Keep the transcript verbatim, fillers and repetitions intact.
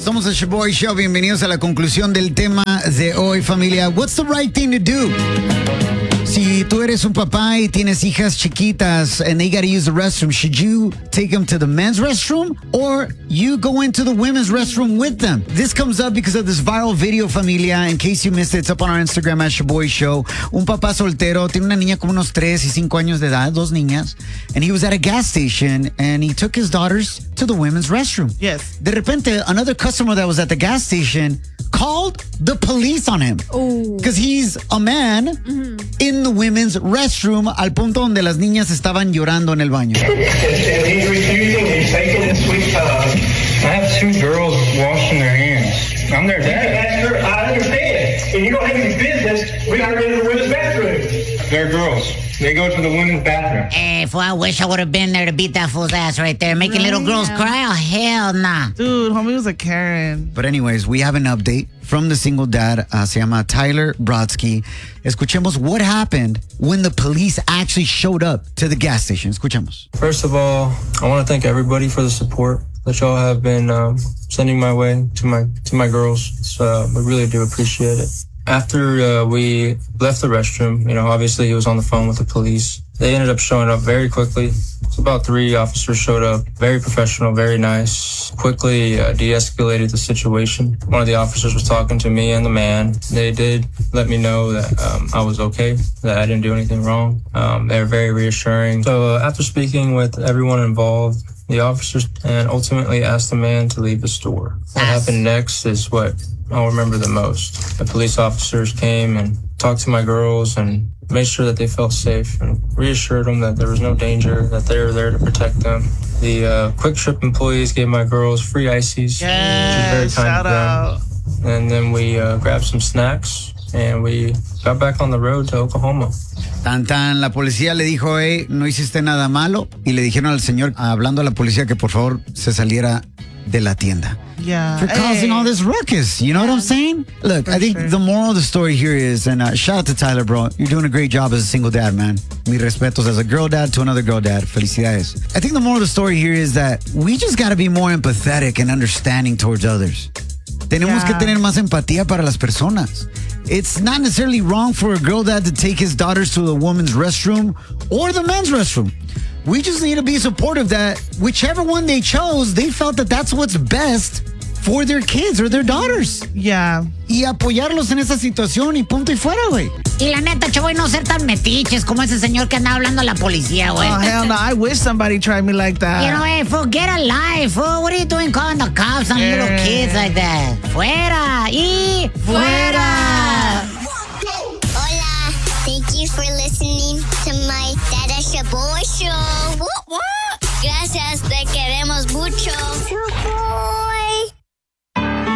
Somos el Shaboy Show. Bienvenidos a la conclusión del tema de hoy, familia. What's the right thing to do? Si tú eres un papá y tienes hijas chiquitas and they got to use the restroom, should you take them to the men's restroom or you go into the women's restroom with them? This comes up because of this viral video, familia. In case you missed it, it's up on our Instagram at Shaboy Show. Un papá soltero tiene una niña como unos tres y cinco años de edad, dos niñas, and he was at a gas station and he took his daughters to the women's restroom. Yes. De repente, another customer that was at the gas station called the police on him. Because he's a man mm-hmm. in the women's restroom al punto donde las niñas estaban llorando en el baño. And he's refusing, he's taking his sweet time. I have two girls washing their hands. I'm their dad. That's her, I understand. And you don't have any business. We gotta go to the women's bathroom. They're girls. They go to the women's bathroom. Hey, fool, I wish I would have been there to beat that fool's ass right there. Making little girls cry? Oh, hell nah. Dude, homie was a Karen. But anyways, we have an update from the single dad. Uh, se llama Tyler Brodsky. Escuchemos what happened when the police actually showed up to the gas station. Escuchemos. First of all, I want to thank everybody for the support that y'all have been um, sending my way to my to my girls. So, uh, we really do appreciate it. After uh, we left the restroom, you know, obviously he was on the phone with the police. They ended up showing up very quickly. So about three officers showed up, very professional, very nice, quickly uh, de-escalated the situation. One of the officers was talking to me and the man. They did let me know that um, I was okay, that I didn't do anything wrong. Um, they were very reassuring. So uh, after speaking with everyone involved, the officers and ultimately asked the man to leave the store. What happened next is what I'll remember the most. The police officers came and talked to my girls and made sure that they felt safe and reassured them that there was no danger, that they were there to protect them. The uh, Quick Trip employees gave my girls free ices, yes, which was very kind shout of them. Out. And then we uh, grabbed some snacks and we got back on the road to Oklahoma. Tan tan, la policía le dijo, hey, no hiciste nada malo. Y le dijeron al señor, hablando a la policía, que por favor se saliera de la tienda. Yeah. For causing hey. all this ruckus. You know yeah. what I'm saying? Look, For I think sure. the moral of the story here is, and uh, shout out to Tyler, bro. You're doing a great job as a single dad, man. Mi respetos as a girl dad to another girl dad. Felicidades. I think the moral of the story here is that we just got to be more empathetic and understanding towards others. Tenemos yeah. que tener más empatía para las personas. It's not necessarily wrong for a girl dad to take his daughters to the woman's restroom or the men's restroom. We just need to be supportive that whichever one they chose, they felt that that's what's best for their kids or their daughters. Yeah. Y apoyarlos en esa situación y punto y fuera, güey. Y la neta, Chavoy, no ser tan metiches como ese señor que andaba hablando a la policía, güey. Oh, hell no. I wish somebody tried me like that. You know, hey, fool, get a life, fool. What are you doing calling the cops on yeah. little kids like that? Fuera y fuera. Hola. Thank you for listening to my Dada Shaboy Show. What, what? Gracias, te queremos mucho.